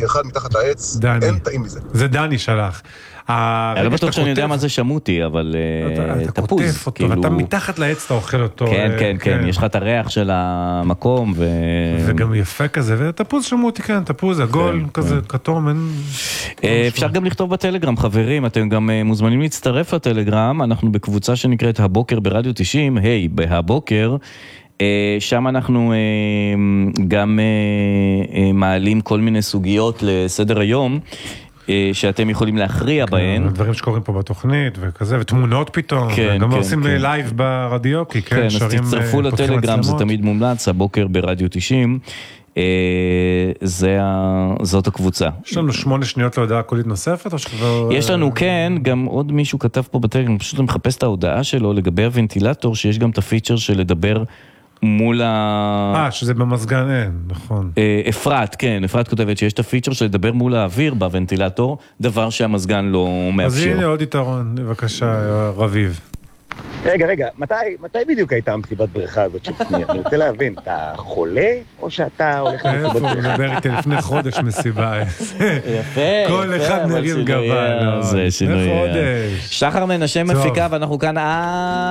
כאחד מתחת לעץ, אין טעים מזה. זה דני שלח. אני לא בטוח שאני יודע מה זה שמותי, אבל תפוז. אתה מתחת לעץ, אתה אוכל אותו. כן, כן, יש לך את הריח של המקום. וגם יפה כזה, ותפוז שמותי, כן, תפוז, עגול, כזה, כתום. אפשר גם לכתוב בטלגרם, חברים, אתם גם מוזמנים להצטרף לטלגרם, אנחנו בקבוצה שנקראת הבוקר ברדיו 90, היי, בהבוקר, שם אנחנו גם מעלים כל מיני סוגיות לסדר היום, שאתם יכולים להכריע בהן. דברים שקורים פה בתוכנית וכזה, ותמונות פתאום, גם עושים לייב ברדיוקי, כן, אז תצטרפו לטלגרם, זה תמיד מומלץ, הבוקר ברדיו 90, זאת הקבוצה. יש לנו 8 שניות להודעה קולית נוספת? יש לנו, כן, גם עוד מישהו כתב פה בטלגרם, פשוט אני מחפש את ההודעה שלו לגבי הוונטילטור, שיש גם את הפיצ'ר של לדבר מול שזה במזגן אין, נכון. אפרת, כן, אפרת כותבת שיש את הפיצ'ר של לדבר מול האוויר בוונטילטור, דבר שהמזגן לא מאפשר. אז הנה עוד יתרון, בבקשה, רביב. רגע, מתי בדיוק הייתה המסיבת בריכה הזאת של שניה? אני רוצה להבין, אתה חולה או שאתה הולך למסיבת בריכה? איפה, הוא מדבר איתי לפני חודש מסיבה. יפה. כל אחד נרים גבה. זה שינוי. שחר מנשה מפיקה ואנחנו כאן